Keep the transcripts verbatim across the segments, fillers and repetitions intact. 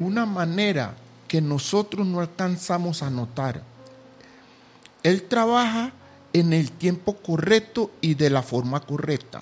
una manera que nosotros no alcanzamos a notar. Él trabaja en el tiempo correcto y de la forma correcta.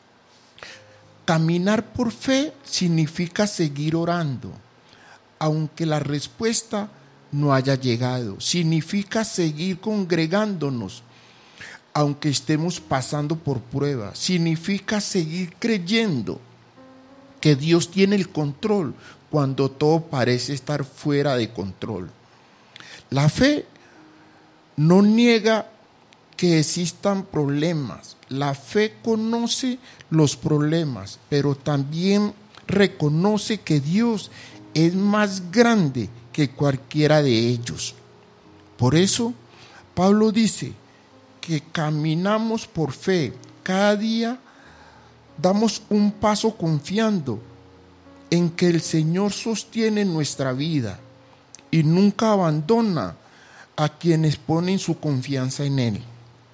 Caminar por fe significa seguir orando, aunque la respuesta no haya llegado. Significa seguir congregándonos, aunque estemos pasando por pruebas. Significa seguir creyendo que Dios tiene el control cuando todo parece estar fuera de control. La fe no niega que existan problemas. La fe conoce los problemas, pero también reconoce que Dios es más grande que cualquiera de ellos. Por eso, Pablo dice que caminamos por fe. Cada día damos un paso confiando en que el Señor sostiene nuestra vida y nunca abandona a quienes ponen su confianza en Él.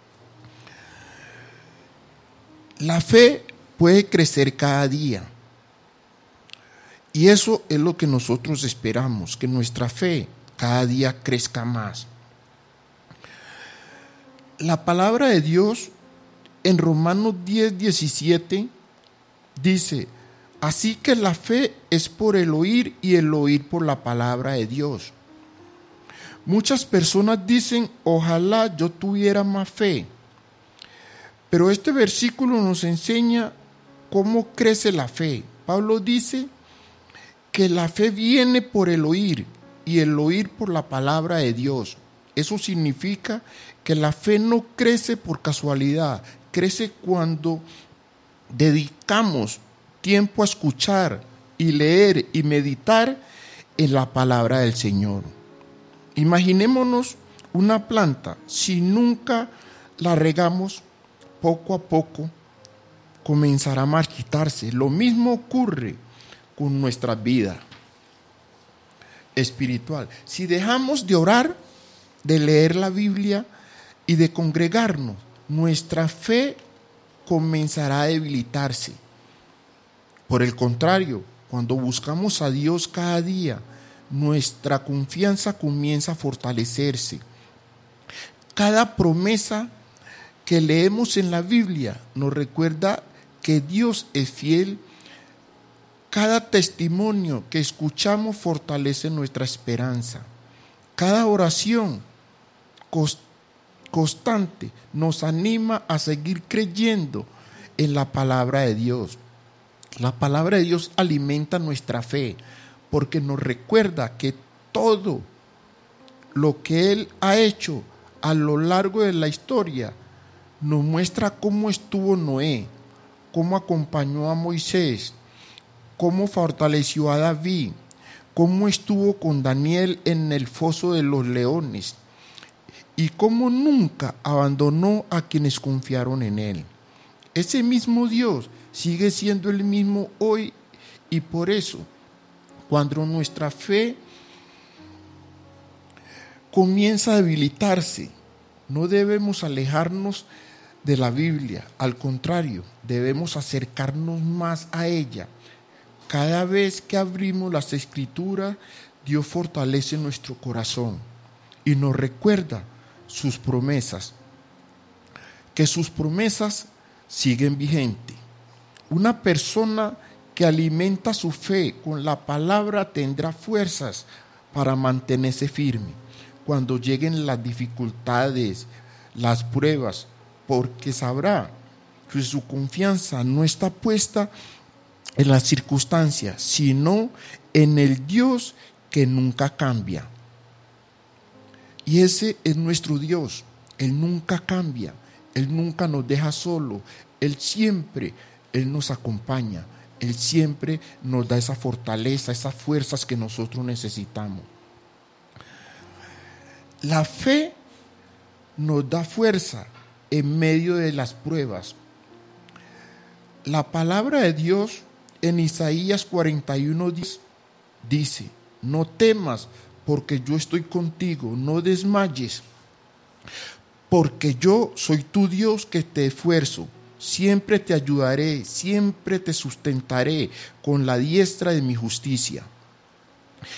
La fe puede crecer cada día. Y eso es lo que nosotros esperamos, que nuestra fe cada día crezca más. La palabra de Dios en Romanos diez, diecisiete dice: así que la fe es por el oír y el oír por la palabra de Dios. Muchas personas dicen: ojalá yo tuviera más fe. Pero este versículo nos enseña cómo crece la fe. Pablo dice que la fe viene por el oír y el oír por la palabra de Dios. Eso significa que la fe no crece por casualidad, crece cuando dedicamos tiempo a escuchar y leer y meditar en la palabra del Señor. Imaginémonos una planta, si nunca la regamos, poco a poco comenzará a marchitarse. Lo mismo ocurre con nuestra vida espiritual. Si dejamos de orar, de leer la Biblia y de congregarnos, nuestra fe comenzará a debilitarse. Por el contrario, cuando buscamos a Dios cada día, nuestra confianza comienza a fortalecerse. Cada promesa que leemos en la Biblia nos recuerda que Dios es fiel. Cada testimonio que escuchamos fortalece nuestra esperanza. Cada oración constante nos anima a seguir creyendo en la palabra de Dios. La palabra de Dios alimenta nuestra fe porque nos recuerda que todo lo que Él ha hecho a lo largo de la historia nos muestra cómo estuvo Noé, cómo acompañó a Moisés, cómo fortaleció a David, cómo estuvo con Daniel en el foso de los leones y cómo nunca abandonó a quienes confiaron en Él. Ese mismo Dios sigue siendo el mismo hoy, y por eso, cuando nuestra fe comienza a debilitarse, no debemos alejarnos de la Biblia. Al contrario, debemos acercarnos más a ella. Cada vez que abrimos las Escrituras, Dios fortalece nuestro corazón y nos recuerda sus promesas, que sus promesas siguen vigentes. Una persona que alimenta su fe con la palabra tendrá fuerzas para mantenerse firme cuando lleguen las dificultades, las pruebas, porque sabrá que su confianza no está puesta en las circunstancias, sino en el Dios que nunca cambia. Y ese es nuestro Dios. Él nunca cambia, Él nunca nos deja solo, Él siempre, Él nos acompaña, Él siempre nos da esa fortaleza, esas fuerzas que nosotros necesitamos. La fe nos da fuerza en medio de las pruebas. La palabra de Dios en Isaías cuarenta y uno dice: no temas, porque yo estoy contigo, no desmayes, porque yo soy tu Dios que te esfuerzo, siempre te ayudaré, siempre te sustentaré con la diestra de mi justicia.